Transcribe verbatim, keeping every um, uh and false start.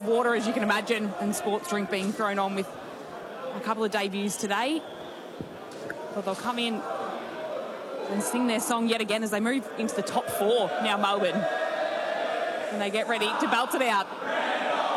water, as you can imagine, and sports drink being thrown on with a couple of debuts today. But they'll come in and sing their song yet again as they move into the top four now, Melbourne. And they get ready to belt it out.